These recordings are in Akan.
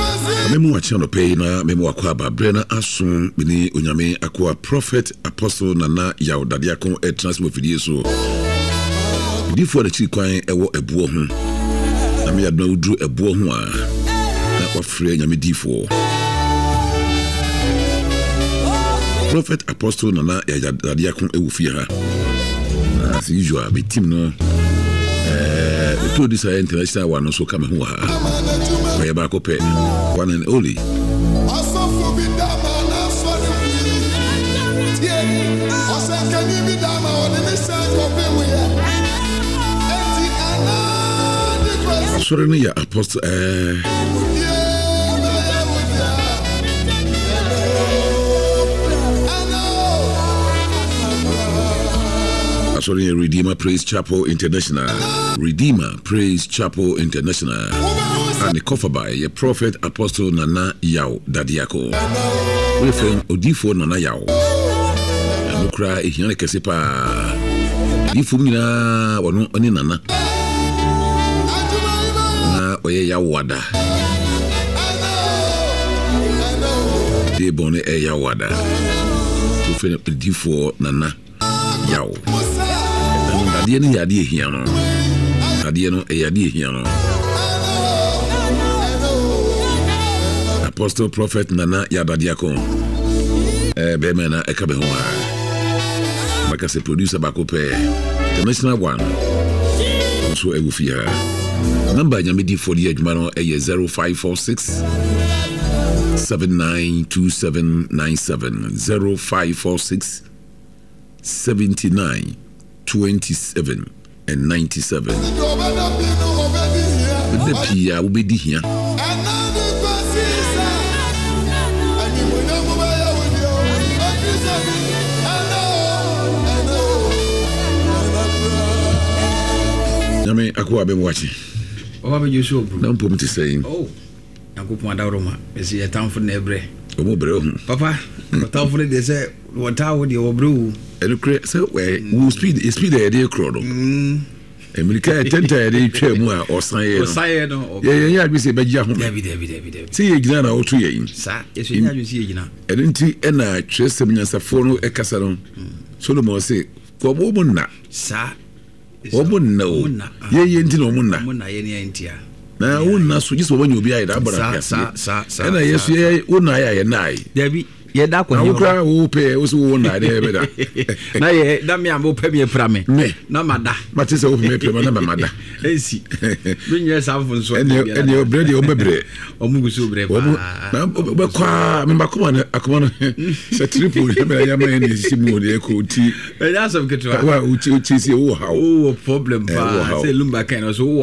Memo wa chano pay na memo wa kwa Brena asun bini unyame akwa prophet apostle Nana Yaw Dadiako transmo fidie so. Before the chi kwan ewo ebuo ho. Na me yadno udru ebuo ho a na wafre nyame difo. Prophet apostle Nana Yaw Dadiako ewu fie ha. As usual, be team no. The two this international one also come who are where back up one and only. Sorry, ya apostle. Sorry, Redeemer Praise Chapel International. Redeemer Praise Chapel International. And the cover by your prophet apostle Nana Yaw Dadiako. We friend Odifo Nana Yaw. And no cry if you kese pa. Odifo mina wano oni Nana. Na oye Yawada. De bone Yawada. We friend Odifo Nana Yaw. Adie no yade ehia no. Adie no yade ehia no. Apostle Prophet Nana Yaw Dadiako. Be me na eka be ho a. Maka se producer bakope. International one. So e wo fia. Number nyame di for the adwuma no 0546 792797 0546 79 27 and 97. The Pia will be here. Yame, Aqua be watching. Oh, have you so? Don't put me to saying, oh, Uncle Mandaroma, is he a town for Nebre? Oh, bro, Papa, but town for they say, what hour would you brew? And so, where will speed the idea, Crodo. America, 10 day or Sayed or yeah, we say, but David. See, Exana or 2 years. Sir, yes, you see, and then I trust some as a phone a Casalon. Solomon say, for woman, sir. Woman, no, ye ain't no muna. Now, wouldn't so just when you be at Abra, sir, and I yes, ye, wouldn't I and I, Debbie. Yeah, that one. You cry, who pay was one idea. Now, yeah, that me, I'm open me a prame. No, madam, but it's open me, madam. See, bring yourself on so and your bread, your bread, or Mugusu bread. But come on, a triple, I am in the cool tea. And that's a good one. How problem, say Lumba can also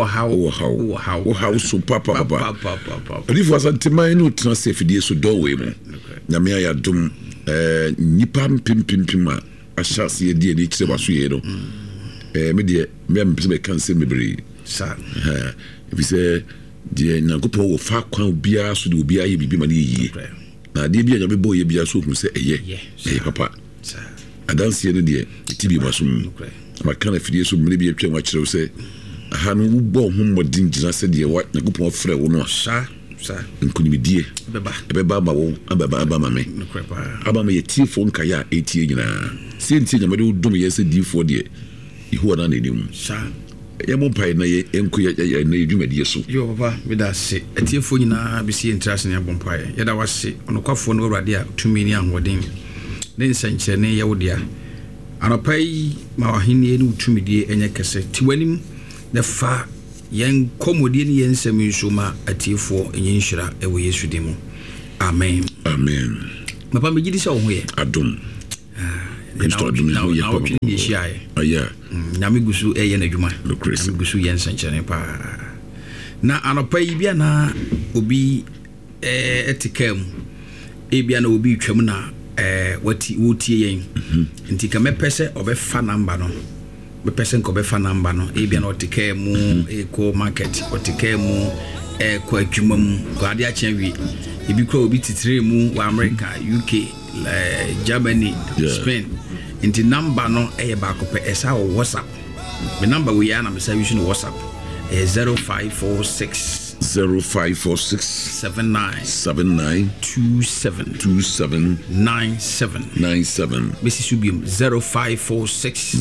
how so papa. But if was until my note, not safe for this doorway. Namia ya dum nipa pimpima ashase de ni kire waso ye no me de me kan se mebere sa if say de nyankopon wo fa kwan bia so de obi aye bibi ma ne yi na de bia nyabe boye bia so hu se eye papa sa adanse ne de tibi maso ma kan afidie so me bia twa wa kire se aha no wo bo ho modin gina se de wa nyankopon frɛ wo no sa nkunimidie beba ba wo aba ma me aba ma yeti fo nkaya etie nyina senti nyamade udum yese difo de ihu na nenim sa ye mo pai na ye enku ya na edwumadi so yo papa me da se etie fo nyina bi se interest na bom pai ye da wase onokwafo no awrade a tumi ni ahoden ne nsanche ne ye wodia anopai ma wahenie ne utumidie enye kese tiwanim ne fa yen komodie ni yen semi nsoma atiefo enyin hira ewo Yesu dimo amen papa me gidi se wo ye adom Kristo adom ho ye papa ni hia aya na me gusu eye na dwuma na me gusu yen sanchene pa na anopa yi bia na obi etikam e bia na obi twam na wotie yen nti ka me pese obefa number no be person ko be fa number no e bia na otike mu eco market otike mu ko adwuma mu ko ade a chen wi e bi ko obi titire mu wa America UK Germany Spain inti number no e ba ko pe esa WhatsApp me number we ya na me say use no WhatsApp 0546 0546 79 27 97 Mrs. Subium 0546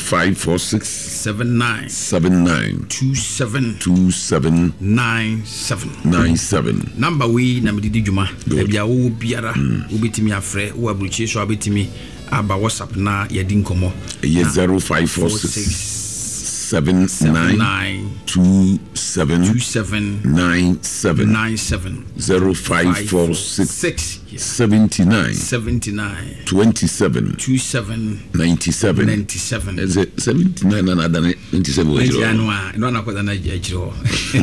79 27 97 number we na medidi djuma ebia wo biara obetimi afre wo abruchi so abetimi aba WhatsApp na yedi nkomo 0546 79 27 97 0546 79 27 97 is it 79 and other 97 no anakoda na ejiro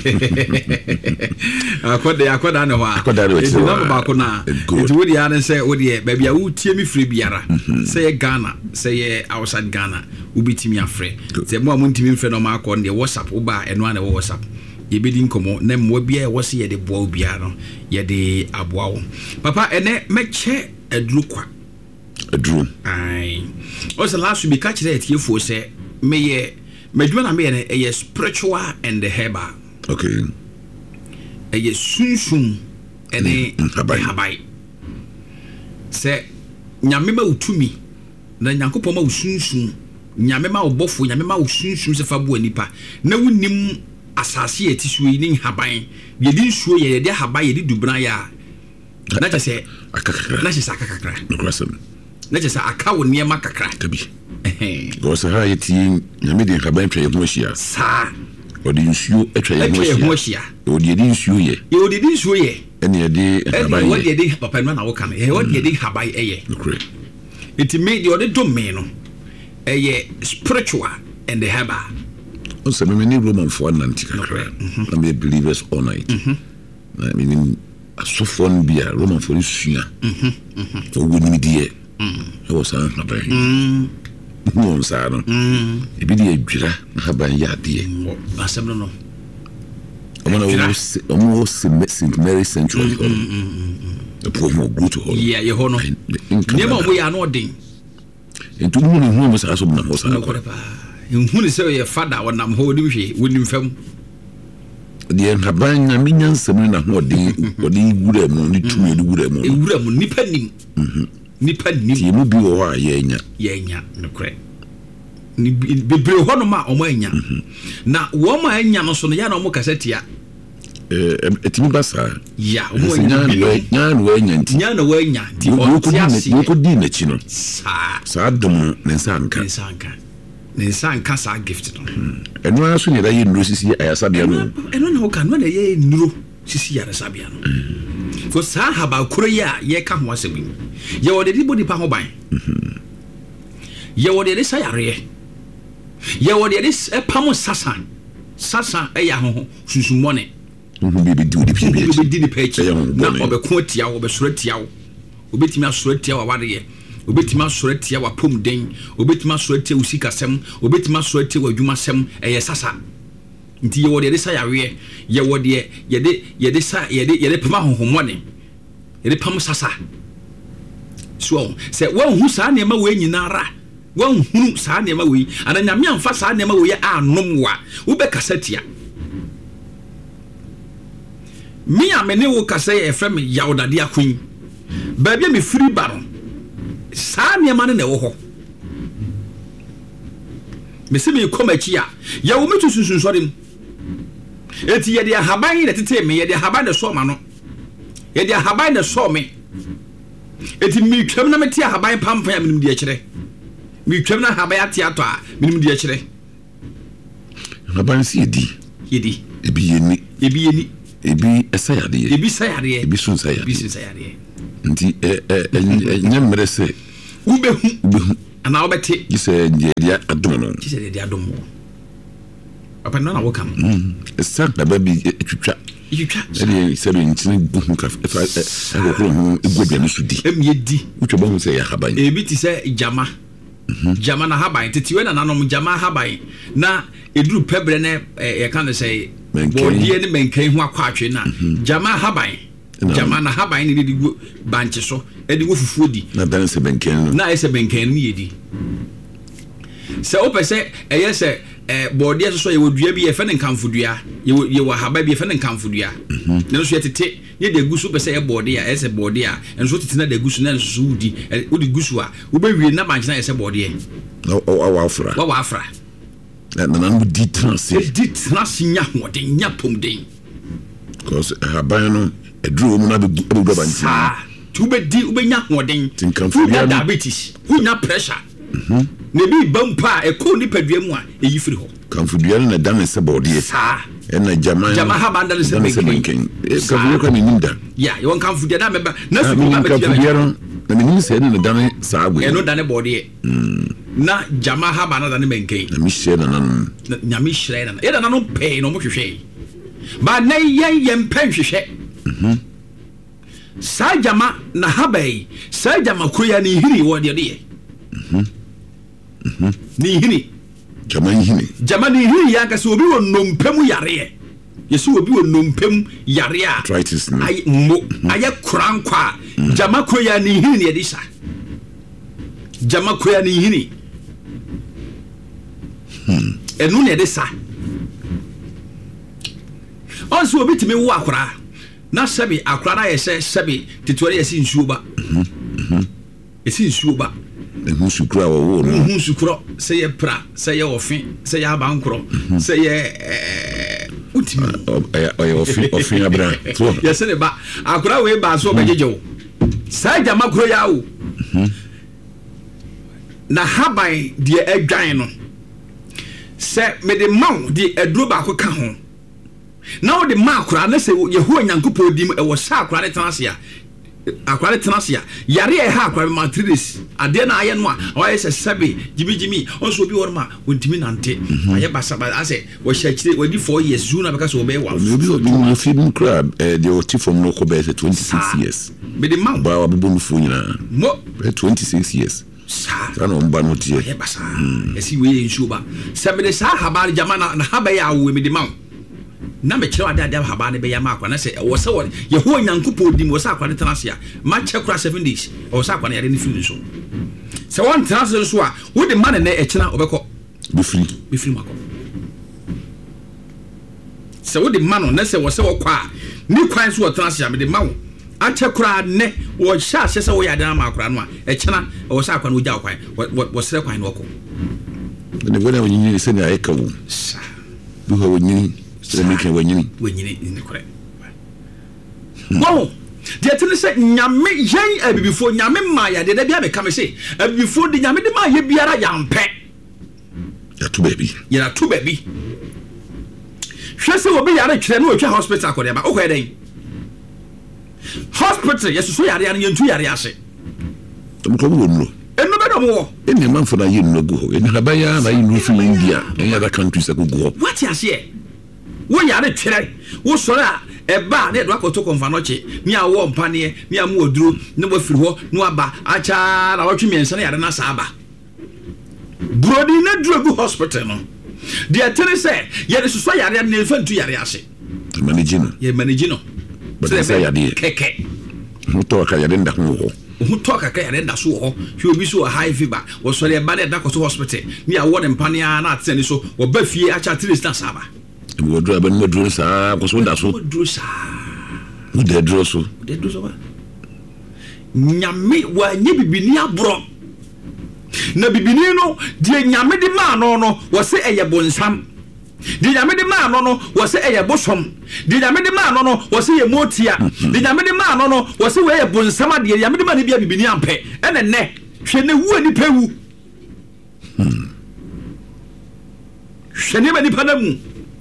akoda na wa akoda ba ko na enti wodi ya ne say wodi ba bia wo tie mi free biara say Ghana say outside Ghana ubitimi afre say mo amuntimi mfre no ma ko ne WhatsApp uba eno ana wo WhatsApp yebedi nkomo na mwa bia ye wose ye de boa bia no ye de aboa wo papa ene meche aduru kwa aduru ai o se last week ka kire etiefo se meye madwuma na me ye spiritual and the herbal okay ye sunsun ene habai se nyame ma utumi na nyankopɔ ma usunsun nyame ma obofo nyame ma usunsun se fa bo anipa na wunim asase etisuo ni haban ye di nsuo ye de haban ye di dubran ya na je se akakra na je se akakra na je se akawo niema kakra tabi go se ha yeti nyame de haban twa ye ho hia sa odi nsuo etwa ye ho hia odi di nsuo ye odi di nsuo ye ene ye de haban ye odi de papa no na wo kan ye odi de haban eye iti me de odi do me no eye spiritual and the herbal. Also, I mean, Roman for Nantica, and be believers all night. I mean, a so fun beer, Roman for this year. For winning dear, I was a very no, Saddle. A video, Jira, Haban Yadi. I said, no. Almost St. Mary Central. The poor more good to hold. Yeah, your honor. Never we are not ding. And to whom who was as of the house. Who is your father when I'm holding you, wouldn't film the Haban, a minion, Samina, what the good among 2 good among Nipping Nipping, you will be over, yea, no crack. Be Honoma or Mania. Now, woman, Yamason, Yano Mocassetia. Timibasa, ya Yan Wayne, you could deem it, you know. Sadom, Nensanka. Nensan kasa gifted and one soon that you know sisi ayasabiano and one who can when ye no sisi ayasabiano for sa haba korea ye ka ho asemi ye wo de body pa ho ban ye wo de sayare ye wo de pam sasan eya ho susumone be do the page na obeko tia obesoro tia obetimi asoro tia wa wade obetima soretia wa pom den obetima soretia usikasem obetima soretia wa dwumasem eye sasa nti ye wode sa yawe ye wode ye pama honhomone ye pam sasa so se wan hu sa ne ma we nyinara wan hu sa ne ma we ana nyame amfa sa ne ma we anom wa wo be kasatia mi amene wo kasa ye frem yawdade akwen ba bia me firi ba sa niema ne wo ho mesimi komachi a ya wo metu sunsunsori eti ye de haban ne tete me ye de haban ne so ma no ye de haban ne so me eti mi twam na meti haban pampan ya minim de kire mi twam na haban atiato a minim de kire haban si edi ebi yeni ebi esayade ebi sunsayade nti nyamre se ubehu ana obete gise dia adom papa no na wo kam esa na baby etwitwa ele sebe ntini buhu ka fa ko hu egwabia no sudi emiedi utwa bahu se ya haban ebi ti se jama na haban tetiwe na nanom jama haban na eduru pebre ne ye kan say bodie ne menkan hu akwatwe na jama haban jama na haban ne di banche so edi wo fufuo di na dan se benken no na ese benken ni yedi se opese eye se body so ye wodua bi ye fe ne nkamfodua ye wa haba bi ye fe ne nkamfodua ne so ye tete ye de gusu be say ye body a ese body a enso tete na de gusu na enso wudi wudi gusu a wo be wie na ba nchina ese body e wa afra na na di trans nya hoden nya pomden because haba no edru mu na be ba nchina tu be di ube nya hoden tinkamfodua diabetes nya pressure ne bi bampa e ko ni padua mu a e yifiri ho kamfodua na dan se body sa na jama ha banda se benken kamfodua ko ni nimda ya yo kamfodua da meba na su ba kamfodua no na ni se na dan sa agwe e no dan body na jama ha banda dan benken na mi hye na nan na mi hye na e da na no pe no mo hwehwe ba na yen pen hwehwe sa jama na habai sa jama kuya ni hiri wo de ni hini jama ni hini ya kasi obi wo nompem yare yesu obi wo nompem yare a arthritis ay mo aye krankwa jama koya ni hini ye disa jama koya ni hini enu ne disa onso obi timi wo akora na sabi akora na ye sabi titore ye si nsuoba esi nsuoba hu sukura wo no hu sukura say ye pra say ye ofin say ye abankro say ye utimi ofin abra so yes ne ba akura we ba so bejejewo say jama kro ya wo na haban de adwan no say me de maw de aduro ba ko ka ho na wo de ma akura na say yeho nyankopɔ dim e wo sa akura ne transia akwale tenasia yare e ha akwale matris ade na aye no a o yese sabe jimi onso obi worma wontimi nante aye basaba ase wo hyakire wadi 4 years zuna beka so be wa obi no film crab the otifom no ko be 26 years be the man ba wabubu no fu nyina mo 26 years sa no mba no tie aye basa esi we nsuba sabe de sa habari jamana na haba ya wo me de man na me kire wade ade haba ne be ya makwa na se wo se wo ye ho nyankopɔ dim wo se akwa ne tenasia ma che kura 7 days wo se akwa ne yare ne firi so se won tenasia so a wo de man ne ekina obekɔ be free makɔ se wo de man no se wo se wo kwa ni kwan so wo tenasia me de mawo a che kura ne wo sha se se wo ya de na makwa no a ekina wo se akwa no gya kwan wo sere kwan no kɔ ne wona wonyi se ne ayeka wo sa bu ho wonyi se me ke wonyini ni kore wow de tene se nyame yen abibifo nyame ma ya de da bia me ka me se abibifo de nyame de ma ye biara ya mpe ya to baby hwe se obi yare twere no otwa hospital akode ba okwa den hospital yesu so yare an yentu yare ase to mo wo no eno be do mo eni man for na ye no go ho eni haba ya na ye no fi India any other countries go go what you say wo yare twere wo sore a eba na do akoto konfa no che ni awo mpane ni amu oduro ne bo firi ho no aba acha na watwe miensa na yare na sa aba brodi na drogu hospital no de atene se ye de so yare na fantu yare ase manage no but say yare keke no to ka yare nda ho hu to ka yare nda so ho hwe obi so high fever wo sore eba na da koto hospital ni awo ne mpane a na atene so wo ba fie acha tris na sa aba wo dro ba no dro sa ko so nda so dro sa wo de dro so ba nyame wa nye bibini abro na bibini no de nyame de ma no wo se eye bonsam de nyame de ma no wo se eye bosom de nyame de ma no wo se ye motia de nyame de ma no wo se we ye bonsam de nyame de ma ne bia bibini ampe ene ne hwe ne wu ani pewu hwe ne ba ni panamu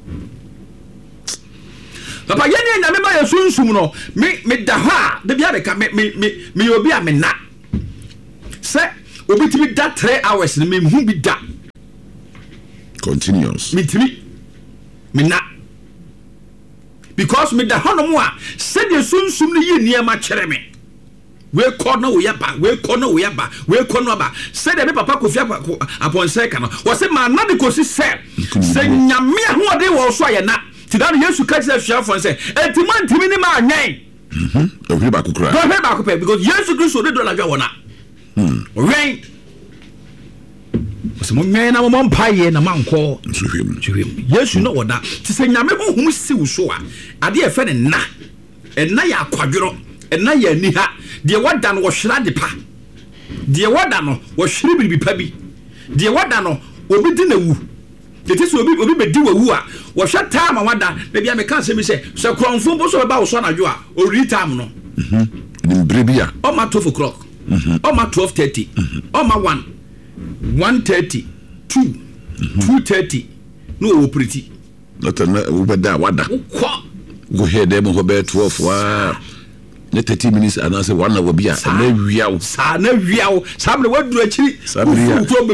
papa yenya nyame ba yesunsum no me da ha de bia be ka me obi a me na se obi timi da 3 hours ni me hu bi da continuous me timi me na because me da hono a se de sunsum ni yi niema kere me we ko na wo yaba se de me papa Kofi Aponse ka no wo se ma na de kosi se nyame ho de wo so aye na ti da Yesu ka ti afia fon se entiman timi ni ma anyen ohwe ba kokura because Yesu Kristo de dollar jwa wona rain so mo nwen na mo mpaye na manko hwehwem Yesu no woda ti se nyame honhom siw so a ade e fe ne na ya akwadworo na ya niha de woda no wo hwera de pa de woda no wo hwere bibi pa bi de woda no obi di na wu de so obi bedi wu a wo hwa time woda na bia me kan se mi se kronfo bo so ba wo so na dwo a o ri time no Brebia. Oh, my 12 o'clock. Oh, my 12:30. Oh, my 1:30. 2. 2:30. No, pretty. Not over that. What? Go ahead, them over 12. Wow. 30 minutes and I say 1 hour be a real. Sana real. Somebody what do actually? Somebody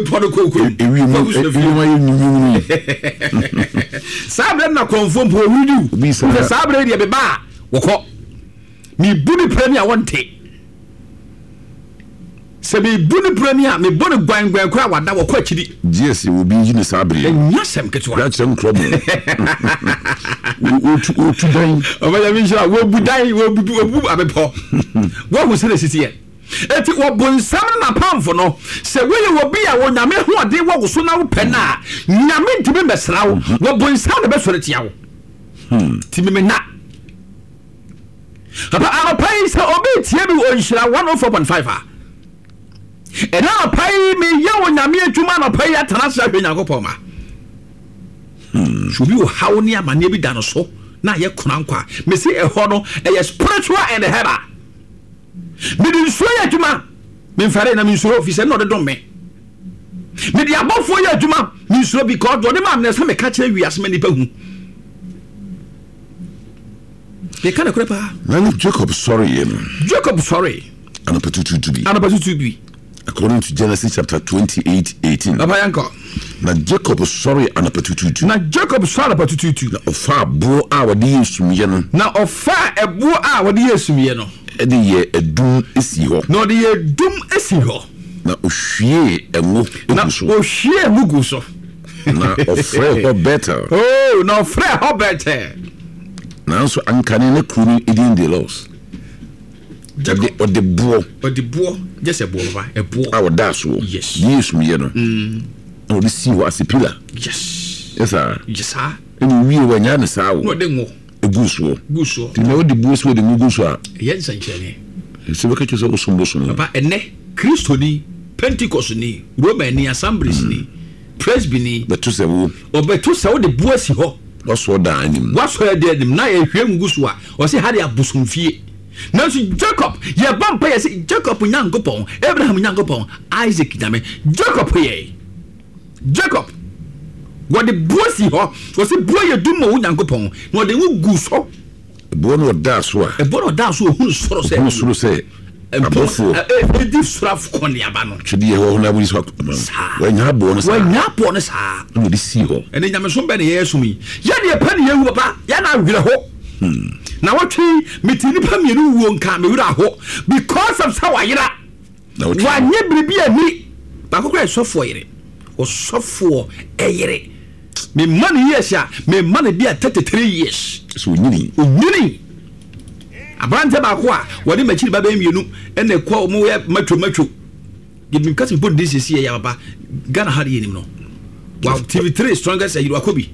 na confirm for we do. Be Saturday be ba. Woko. Me buni premier wonte. Se me buni premier me buni gwan kwa wada wo kwa chidi. Yes, will be in Sabre. Nyasem ketwa. That's some trouble. O tu dan. O ba ya mi sha wo budai wo bu abepo. Wo hu se le sisi e. Eti wo bonsam na pamfo no. Se we ye wo bia wo nyame ho ade wo so na wo pena. Nyame ntimi mesra wo. Wo bonsam na be sore tia wo. Timi me na. Papa our pay so obi tie bi on hira 104.5 ah. E na pay me ye wo nyame adwuma na pay atana sa hwe Nyankopɔn ma. Shubi wo hawo ne amane bi da no so na ye konankwa. Me se e ho no e spiritual and heaven. Me di so ye adwuma. Me mfare na me nsuro ofise na odedom me. Me di abofo ye adwuma. Me nsuro because do de ma me se me ka kire wi asema nipa hu. They can't crepa. Jacob sorry, Jacob sorry. And a potato to be. And a potato to be. According to Genesis chapter 28:18. Now Jacob sorry and a potato to. Now Jacob sorry a potato to. Now of far bo our dear Sumiano. Now of far a bo our dear Sumiano. Eddie ye a doom is yo. No the doom is yo. Now Oshie a move. Now Oshie Muguso. Now of Frey or better. Oh, now Frey or better. Now so uncanny kuru idin the loss. Or the boar, just a boar, our dash. Yes, me, you know. Oh, the sea was a pillar. Yes, sir. Yes, sir. And we were young as our a goose. Goose. You know the goose with the mugus are. Yes, and Jenny. It's a vacation of some bosom. About a ne, Christoni, Pentecostini, Romani, Assemblies, Presbyni, but to say, or but to say the boys ho. What's what dining? What's where they them na e hwem guswa or say had a busumfie. Now Jacob, ya vampire say Jacob Nyankopon, Abraham Nyankopon, Isaac Nyame, Jacob ye. Jacob. What the bossy ho was a boy you do mo Nyankopon, no de wo guso. A bono das wa. A bono das who sort of say. And before a deep strap on the abano. Should you hold up with when you have bonus? When you have bonus, no, the sea hole. And then I'm somebody here to me. Yanni a penny, you papa, Yana will hope. Now what meeting you won't come without hope because of how I get. Why never be a me? But who so for it or so for a year? Me money, yes, sir. Me money be at 33 years. So winning. Abrante bakwa wodi machi baba emienu ene kwa mo ya matwo give me cause put this year ya baba Ghana had yenim no wow TV3 strongest you akobi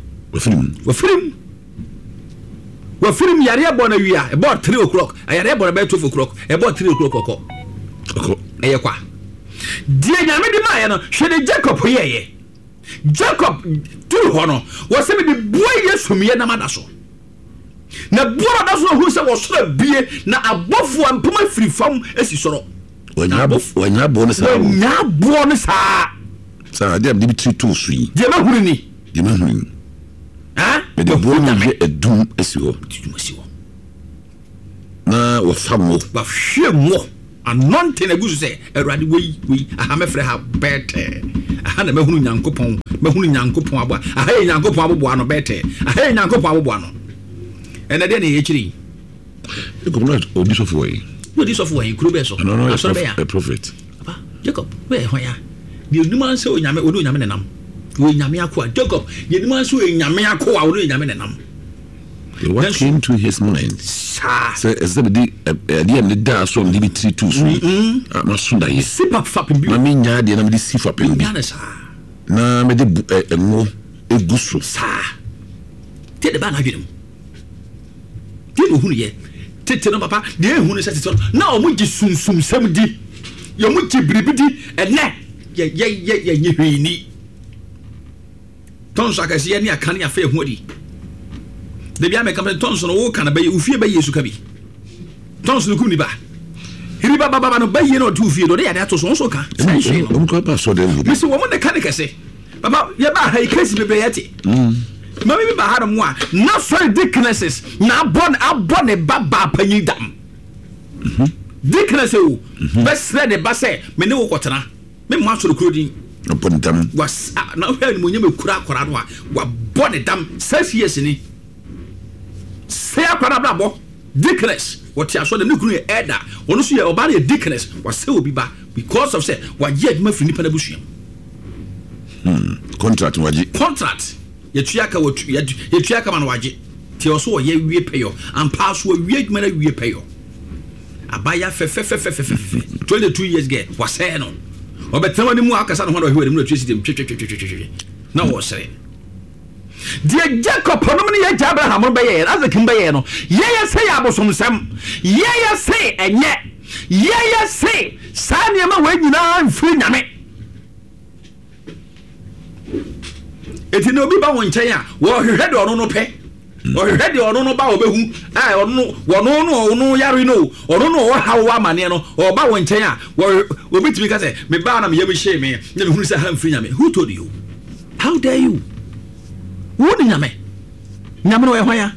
we film yare abona wia about 3 o'clock yare abona by 12 o'clock about 3 o'clock oko kwa die nyame di ma ya no hwe Jacob ye Jacob tu hono wo se me di boy Yesu me na madaso na bora da so hu se wo so bie na abofo ampoma firi fam esi soro wanya bonus sa dem di tri to so yi je ma huru ni ha me de bonus je edum esi ho na wo fam wo ba hwe mo anointing agu se awurade we aha me frɛ ha bete aha na mahunu nyankopɔn aba aha ye nyankopɔn aboboa no bete aha ye nyankopɔn aboboa no ena de na ye chiri e ko not odi so for yi kuro be so aso be ya a prophet papa Jacob we ho ya de onuma nse onyame odi onyame nenam we nyame akoa Jacob de onuma nse onyame akoa odi onyame nenam. What came to his mind? So as the da so limit to so. Masunda ye. Sip up fap bi. Mami nya de na me sip up bi. Nya na sa. na me de enwo eguso sa te de ba na dwedem te no hunu ye tete no papa de ehunu se tete na o mu gi sunsum sam di yo mu gi bribidi ene ye hwini tonso akasi ye ni akane afa ehu odi de bia me kam tonso no wo kana ba ye ufie ba yesu ka bi tonso no kum ni ba hiriba baba no ba ye no tu fie do de ya de ato so ka o mu ko ba so de me se wo mo de kane kase papa ye ba ha ikesi bebe yete mami bi ba ha mo a na so dicknesses na abon ne baba panyi dam dickness o best de ba se me ne wo kotena me mo aso kuro din abon dam was na hwe ni mo nyame kura akora no a wa bon dam 6 years ni se akora bra bo dickness what ya so de kunu e elder ono so ye oba na dickness wa se obi ba because of say wa ye aduma firi nipa na busuam contract waji contract yetuaka yetuaka man waji ti oso ye wie payo ampa so wie aduma na wie payo abaya fe 22 years girl was say no obetama ni mu akasa no ho no hwe mu na twesi dem twetwetwetwetwe na wo sere die Jacob no me ye Abraham be ye Isaac be ye no ye say abosom sam ye say enye ye say sa ne ma wa nyina mfiri nyame eti no bi ba won nchen a wo hwehwe de ono no pe wo hwehwe de ono no ba obehu ai ono wono no yare no ono no wo hawo amane no o ba won nchen a wo obitimi ka say me ba na me yemi hye me na me hunu say ha mfiri nyame. Who told you? How dare you? Woni nyame no ye hwan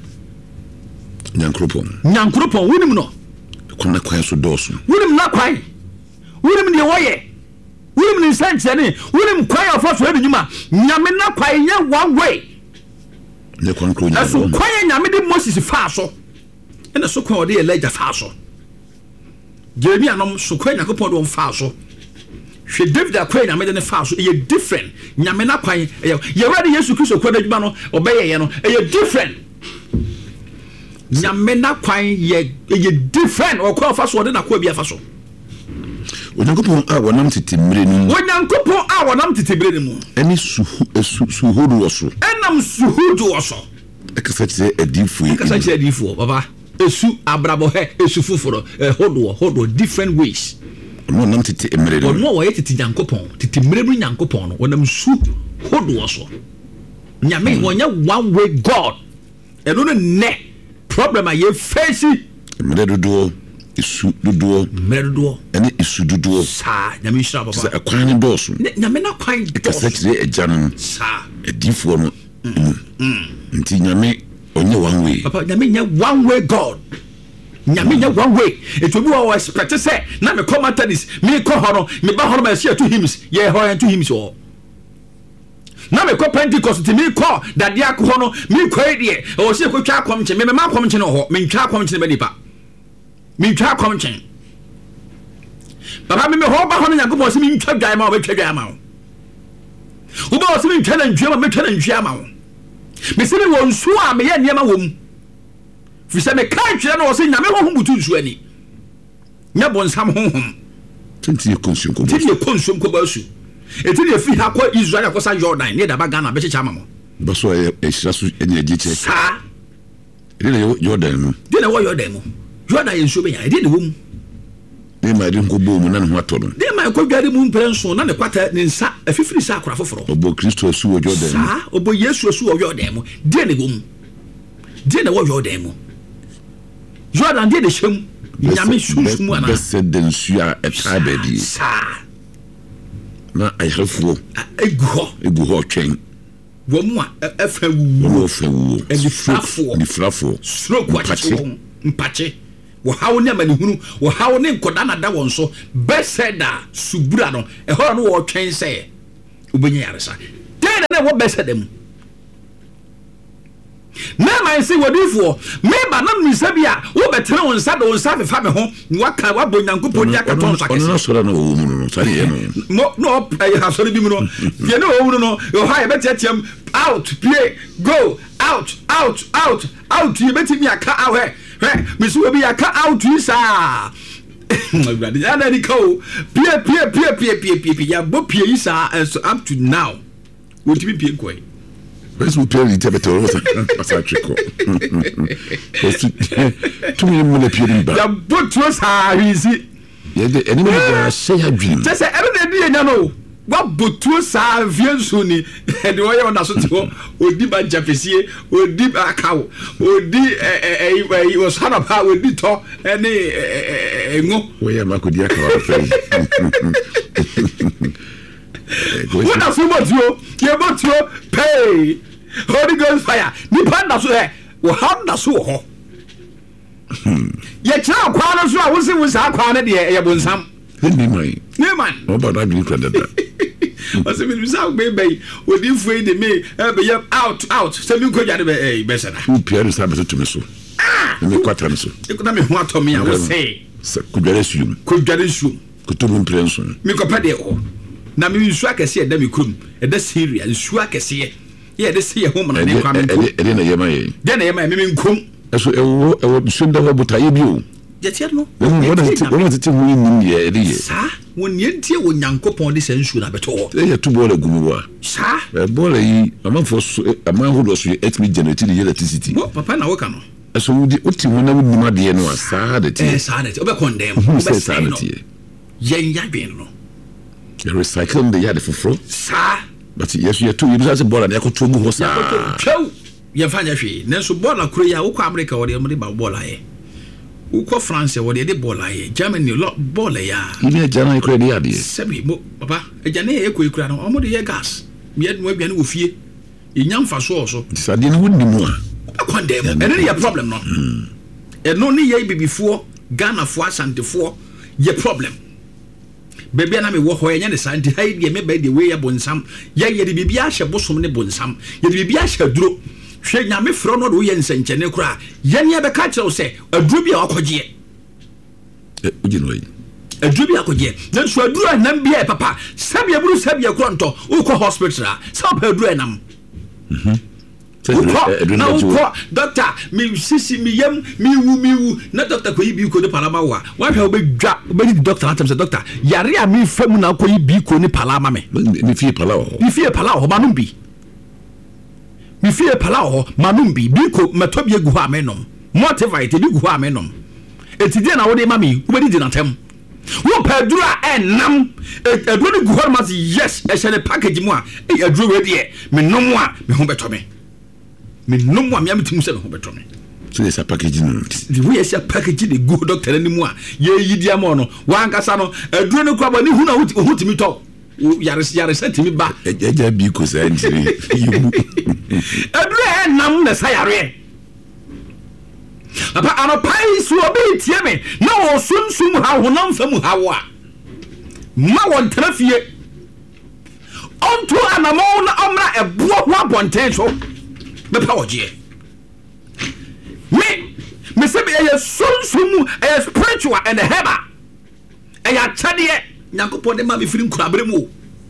nyankropon wonim no kuna kwan so dosu wonim na kwan wonim ne woye wonim ne sanche ne wonim kwan of so ebinyuma nyame na kwan ye one way ne kwan kro nyame so kwan nyame de Moses fa so ena so kwan ode Elijah fa so Jeremia no so kwan yakopon do fa so hwe David akwan nyame de ne fa so e different nyame na kwan ye ready Yesu Kristo kwan adwuma no obeye ye no e different nyame na kwan ye different o kwan fa so ode na kwa bia fa so onyankopon a wonam titimire ni onyankopon a wonam titimire ni mu eni suhudu woso enam suhudu woso ekasa kire edifu baba esu abrabo he esu fufuro hodo different ways no nam titimire ni no wo ye titinyankopon titimire ni nyankopon no wonam su hodo woso nyame wonya one way God eno ne problem a ye face emere dodo isu dodo ene isu dodo sa nyame shira baba sa akwan ne doso nyame na kwan kasa kire ejano sa edifo no nti nyame onye one way papa nyame nya one way God nyame nya one way eto bi wa expect say na me come after this me ko horo me ba horo ma share to hymns ye horo to hymns o na me ko Pentecost ti me ko dade akho no me ko edie o se ko twa akomche me ma akomche no ho me twa akomche be nipa me twa akomche baba me ho ba ho no Yakobo se me twa dwan ma o be twa dwan ma o ba o se me twa na ntwa ma me twa na ntwa ma o me se me won su a me ye niam wom fi se me kan twa na o se nyame ho butu nsu ani nya bonsam honhom tinti ye konsum ko ba su eti ne fi ha ko Israel ko sa Jordan ne da ba Ghana be checha mamo ba so e hira so ene agi che sa ene Jordan no de na wo Jordan mo Jordan ye nso be ya de ne wom de ma de ko bo mu na ne ho ato no de ma ko dware mu mprenso na ne kwata ne nsa afifiri sa akora foforo obo Kristo asu wo Jordan sa obo Yesu asu wo Jordan mo de ne wom de na wo Jordan mo Jordan de shem nyame sunsumu ana bese den sua etabedi sa na ayrefuo egu ho twen wo mu a efa wu ni frafo stroke wachi mpache wo hawo ne mani hunu wo hawo ne nkoda na da won so beseda subura no e ho no wo twen se obenye yaresa den na wo beseda mu na man se wodifo me ba na misa bia wo betere won sa do won sa fefa me ho waka wa bonyankopon dia katon sakese ono so na wo mu no sare ye no no ay ha so bi mu no ye no wo mu no yo ha ye betetiam out play go out ye betimi aka awe me so bi aka out isa my brother ya na ni ko pie ya bo pie isa up to now wotimi pie nkoi Where's we play the better Pasatrico? To me, when appearing back. The boat was how easy. Yeah, the enemy say a dream. Just every day, no. What boat was our Viensuni, and the way on us or deep at Jaffisie, or deep a cow, or deep he was hard up with the top and a where am I could yak what else you want you pay Holy Ghost fire. Nipanda so he wo handa so ho. Ye kira kwa no so a wo se wo sa kwa na de ye bonsam. Ni man. O ba da bi kwada da. O se mi sa be o di fu de me e be ye out se mi ko jade be be sada. U pia sa be to me so. Me kwata me so. E ko na me ho atomi a wo se. Ko dware su. Ko to mo prenso. Mi ko pede o. Na mi nsu akese e da mi krum. E da Syria nsu akese ye. Yeah, this here home and I come in a yama. Then I am nkum. So I would send the but I you. Yet, no. What is it in the sir? When Yentia when Yankopon this and should have at all. They are two bola gumua. Sir, a bola a month for a man who was 8 me generated electricity. What, Papa, now can I? So would the Utimuna would be no sanity. Sanity, over condemn. Who says sanity? Yen Yabino. The recycling the yard for fraud. Sir. But yes, you are too. You just bought an echo to move. You find a fee. Nenso bola Korea, Uko America, or the America bola. Uko France, or the bola. Germany, lot bola. You need a German credit. Sebi, Papa, a Jane equi crown, almost a gas. Yet, maybe I will fear. In young Faso, so I didn't win more. I condemn, and any problem, no. And no need before Ghana for and before your problem. Baby na me wo ho enya ne santi hai de me ba de we ya bonsam ya ye de bibia hye bosom ne bonsam ye de bibia hye duro hwe nya me fro no do ye nsenche ne kura ye ne be ka kire wo se aduro bia akogye ugino yi aduro bia akogye na so aduro anam bia papa sabia buru sabia kronto uko hospital sa pa aduro anam doctor me sisi me yam me wu na doctor ko yibi ko de palama wa hwe obedwa obedi doctor atam se doctor yare a me famu na ko yibi ko ni palama me fie pala ho manum bi me fie pala ho manum bi ko meto bi egu ho amenom motivate bi gu ho amenom etide na wo de mami obedi di natem wo padura enam eduro ni gu ho ma yes e share package mu a eduro we de me nom a me ho beto me no more, I'm to say, so there's a packaging. We are a packaging the good doctor anymore. Ye diamono, one casano, a drone crab, and who know who to me talk. Yaris sent me back. Because I you. A brand numbness I read. About a pie so be tiame. No, soon how none from how. Ma one traffic. Onto an amount of a bois potential. The power G. Me say be a sunsumu a spiritual and a heba. A ya chadie Nyankopon de ma me firim kurabre mu.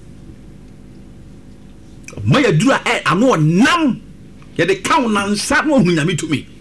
Ma ya dura ano nam ye de count nansa no hunyame to me.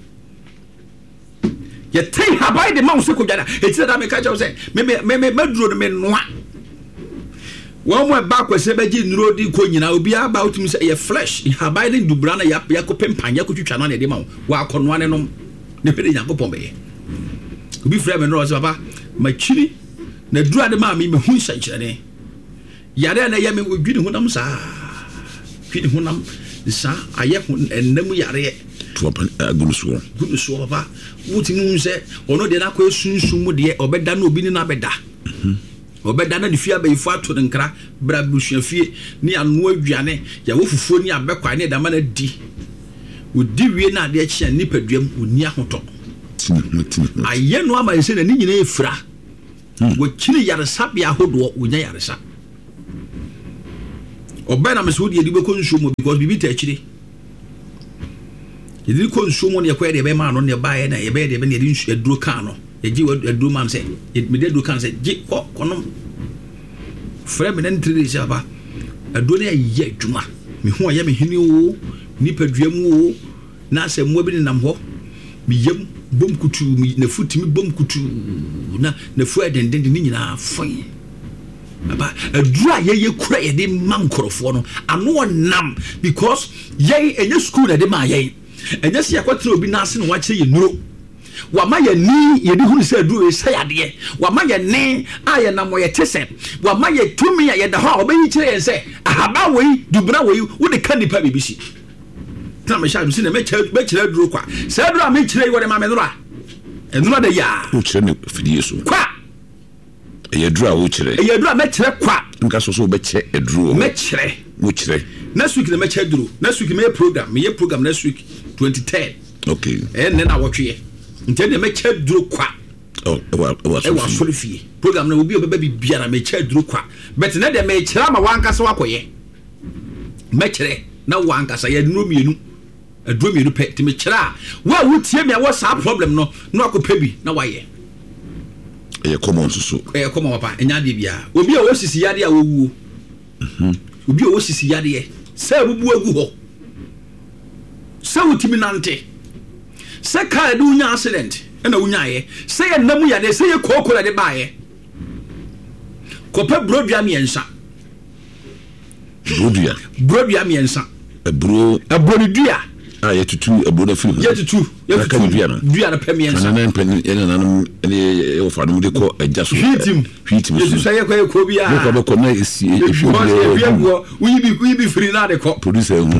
Ye tay habai de ma so ko dada. E ti da me ka jaw say me duro me noa. One more back was a beji nro di ko nyina obi about me say flesh habai de dubra na ya ko pempan ya ko twitwa na de ma wa akono ane nom ne pede Nyankopon be obi frɛ me no say papa ma chiri na dura de ma me hu nhyɛnkyerɛne yare na ya me odwini honam saa twini honam saa ayɛ enam yare to agunuso papa wotimi hu sɛ ono de na ko esunsun mu de obɛda na obi ni na bɛda obeda na difia be ifu ato nkra bra busuafie ni anu aduane ya wo fufuo ni abekwa ni dama na di odi wie na ade akye ni paduam oni ahoto aye no ama yese na ni nyina efira wo kiri yaresa bia hodo onya yaresa obena me so de edi be konsumo because bibi ta akiri edi konsumo ne yakwa de be ma no ne baaye na ye be de be ne edi aduro kan no eji aduro man say me de aduro kan say ji konom frɛ me nan tiri se aba aduro ne ye adwuma me ho aye me hini wo ni paduam wo na se mo bi nam ho me yam bom kutu na futimi bom kutu na fu adendende ni nyina fon aba adura ye kura ye de mankorofo no ano nam because ye enye school na de ma ye enye se yakotre obi na ase no wa kire ye nuro wa ma ye ni ye de hunu se adura ye sayade wa ma ye ne aye na mo ye tese wa ma ye tumi ye da ha obeyi kire ye se ahaba wei dubra wei wo de ka nipa bibisi na me sha se na me kire aduro kwa se adura me kire ye wo de ma me nura enura de ya wo kire ne fidie so kwa Yadra wuchire. Yadra mechire kwa. Nka so beche edru. Mechire. Wuchire. Next week na meche edru. Next week me program next week 23rd. Okay. And na wotwe. Nte na meche edru kwa. Oh, ewa so fie. Program na obi obeba bibia na meche edru kwa. But na de mechire ma wankasa wakoye. Mechire na wankasa ye nuru mienu. Edru mienu pe ti mechire a. Wa wutie me a wo sa problem no na akopa bi na waye. Common so common papa enya de bia obi a wosisi yade a wowuo obi a wosisi yade se bubu agu ho se wutimi nante se car de unya accident na unya ye se ye namu yade se ye kokola de baaye kopa brodua miensa brodua miensa abro dua ye tutu abona film ye tutu dua na pemiensa na pen ye nanam ene o fa no de ko ajaso hwitim ye so ye ko bia ko na esi we be free na de ko producer o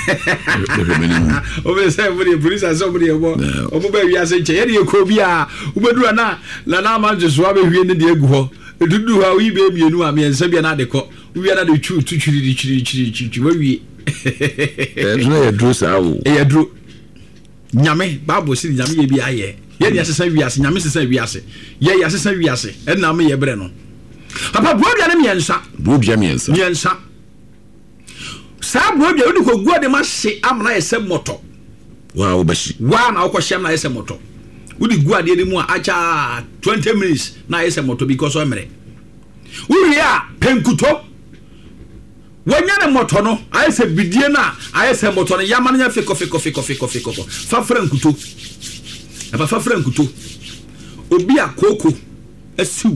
be say we producer so we bo o mo ba wi ase che ye de ko bia wo bedura na ma jeso abe hwie ne de egu ho edudu ha we be mienu amiensa bia na de ko we na de chu tu chiri we ya dro sa wo ya dro nyame bible si nyame ye bi aye ye dia sesa wiase nyame sesa wiase ye ya sesa wiase e na me ye bre no papa buobia ne miensa sa buobia odi ko guode ma hye amna ye se moto wa wo bashi wa na ko hye na ye se moto odi guade ni mu a acha 20 minutes na ye se moto because o mere uri a penkuto wanyane moto no ayese bidie na ayese moto no yamane nya fiko fa frankuto aba fa frankuto obi akoko asiu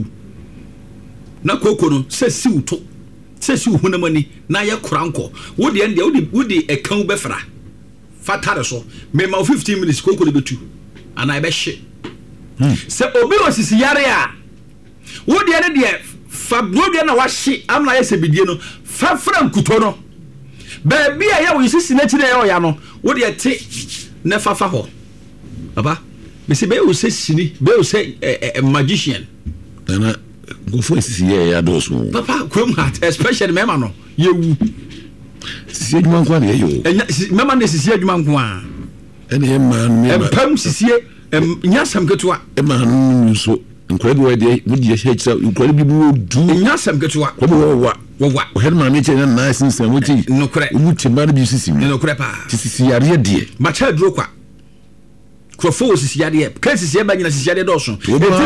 na koko no se siu to se siu hunamani na ye koranko wo de ende wo de ekan befra fa tare so me ma 15 minutes koko de betu ana be hye se obi osisi yare a wo de ende de fa brodua na wahye amna ayese bidie no fa frankuto no ba bia ya wo isisi na kire ya oya no wo de te na fa ho baba me se be o se sini be o se magician na go for isisi ya dos mo papa krom hat especially mema no ye wu sisi adwuma nko na ye yo mema na sisi adwuma nko a ene man pam sisi nyasam ketwa man so incredible idea would you say so incredible do nyasam ketwa wa head man meche na since muti no kre muti ba bi sisi no kre pa sisi yare de ma cha dro kwa krofo sisi yare ka sisi ba nyina sisi yare do so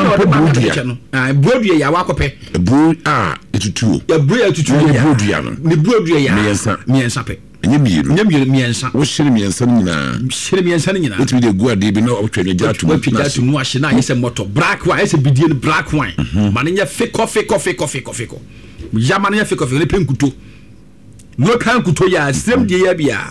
brodua ya wakope bro etutu ya bro etutu ya brodua no ni brodua ya miensa pe nyemiru miensa wo shiri miensa nyina wo timi de guade bi na otwedwe jatu mu ahye na yese moto black wine yese bidie no black wine mane nya fiko ya mane nya fiko ne penkuto no kan kuto ya sem de ya bia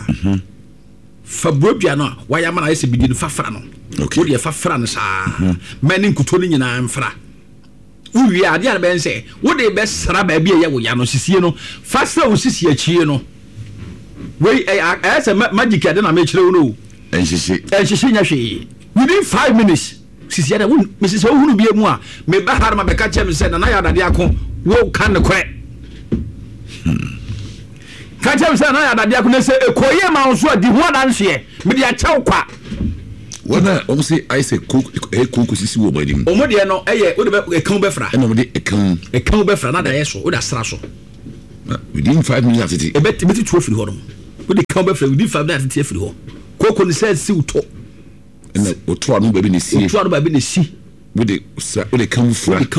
fa brodua no wa ya mane yese bidie no fafra no wo de fafra no sa mane kuto no nyina mfra uwi ade an ben se wo de be sra ba bia ya wo ya no sisie no fa sa wo sisie chie no we I say magic ade na me kire wo no enhihye nya hwe within 5 minutes sisi ade wo Mrs. Ohunu bia mu a me ba har ma be ka chem se na ya adade akon wo kan ne kwe ka chem se na ya adade akon ne se ekoye ma onso adi ho adanhye me dia chew kwa wona o say I say cook sisi wo badim o mo de no eye wo de be kan be fra e no mo de kan be fra na da yeso wo da sra so within 5 minutes atiti e beti to free ho no wo de kan be fra within 5 minutes atiti free ho koko ni say si uto na o to anu ba bi ne si wo de kan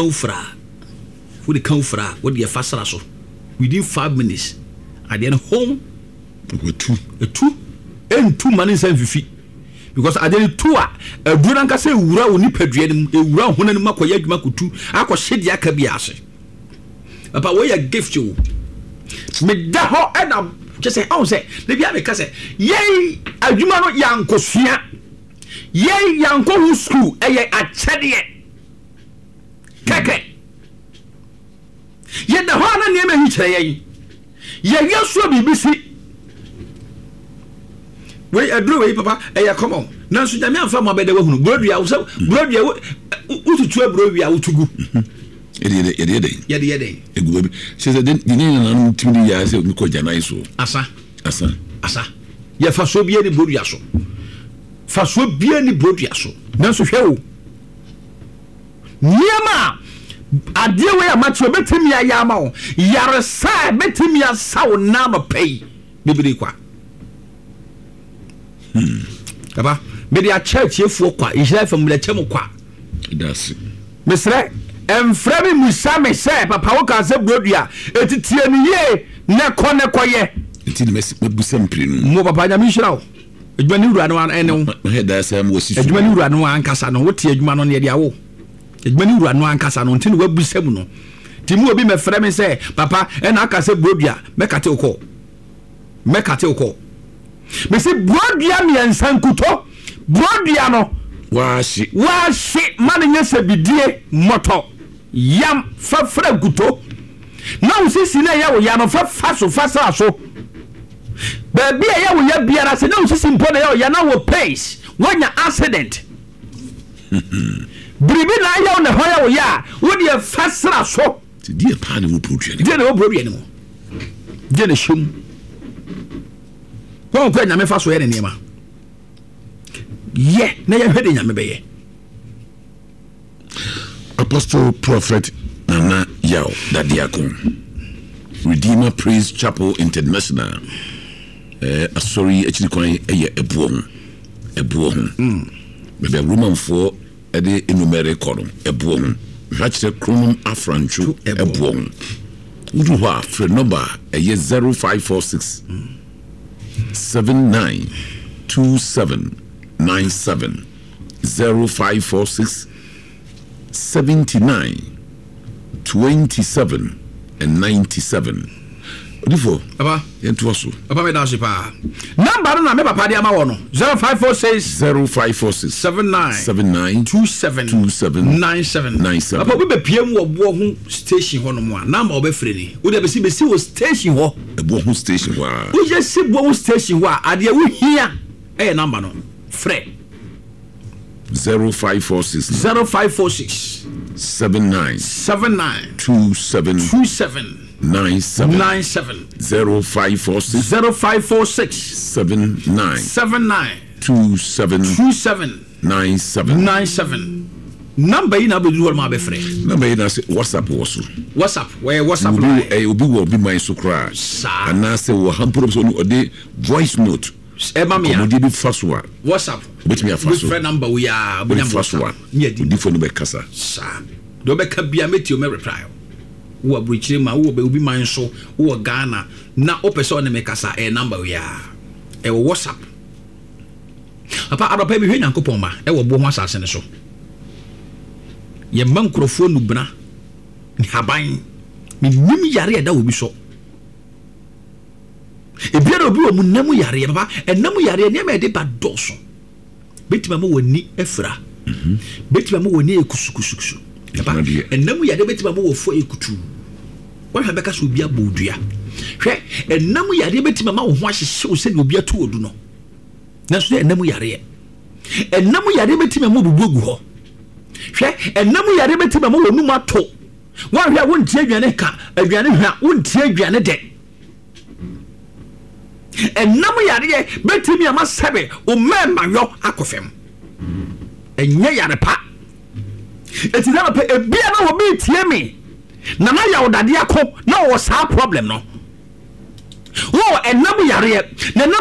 fra wo de fasara so within 5 minutes at the home two man in fifi because at the two a duran ka say wura oni padua nim e wura hona nim akoya adwuma kutu akohye dia ka bi ase papa we ya gift you me da ho e na just say on say le bia me ka say ye adwuma no yankosua ye yanko hu school e ye achede keke ye da ho na ne ma hi kire ye yeso bibisi we adro we papa e ya come on na so nyame amfa mo abede wahunu brodua wo so brodua ututu brodua utugu yede egu bi se se den na no timi ya se ko janai so asa ye fa so bia ni brodua so fa so bia ni brodua so na so hwe wo niema ade we amacho betimi ya ama wo yare sa betimi ya sawo na ma pay bibiri kwa kaba me dia church efuo kwa Israel family chem kwa that's mesre emfremi musame se papa wo ka se brodua etitie ni ye ne koye enti ne mebusa mprenu mo papa nya mi hira wo adwuma ni wura no ene wo he da se am wasi adwuma ni wura no ankasa no wo tie adwuma no ne dia wo adwuma ni wura no ankasa no enti ne wabusa mu no ti mu obi me fremi se papa e na aka se brodua mekate uko me se brodua mi ensankuto brodua no washi mane nyese bidie moto yam fa frankuto na usisi na ya wo ya no fa so baby ya wo ya biara se na usisi mpo na ya wo ya na wo pace wanya accident bribi na ya wo na ho ya wo ya wo de fasra so ti die pa ne wo brodua ni mo je ne shum kwa nyame fa so ye ne nema ye na ye hwede nyame be ye Apostle Prophet Nana Yao Dadiakon Redeemer Praise Chapel International asori echiri kwan eye ebuo ho bebe Roman for ede enumere kono ebuo ho hwachire kronum afranchu ebuo ho udu ho a free number eye 0546 792797 0546 79 27 and 97 Odifo aba yentu so aba me dashi pa number na me papa dia ma wo no 0546 79 27 papa we be piem wo bo ho station ho no mo number wo be free ni wo de be si wo station ho bo ho station ho wo je si bo ho station ho ade wo hia number no free 0546 79 27 97 0546 79 27 97 number ina be do ma be free number ina say WhatsApp where WhatsApp obi wo bi man so kra ana say wo hampuro so no de voice note mamia mo di faswa WhatsApp bet me afaswa friend number we are bunya faswa di phone be kasa sa do be ka bia meti o me reply wo abruchire ma wo be obi man so wo Ghana na opese o ne me kasa number we are WhatsApp apa adopa bi hwe nyankopon ma wo bo ho asase ne so ye mankrofo nubna ni haban mi nim yare da obi so ebiara obi wo munamu yare papa enamu yare ne ma de ba doso betima mo woni efra betima mo woni ekusukusukusu papa enamu yare betima mo wo fo ekutu wa ha beka so obi abodua hwe enamu yare betima ma wo ho ahyehye wo se ne obi atu odu no na so enamu yare betima mo bubugu ho hwe enamu yare betima mo wonu mato wa hwe wo ntie adwane ka adwane hwa wo ntie adwane de enam yare betimi ama sebe o memma yo akofem enye yare pa etizama pe ebia na wo bi tie me na na ya odade akọ na wo sa problem no wo enam yare na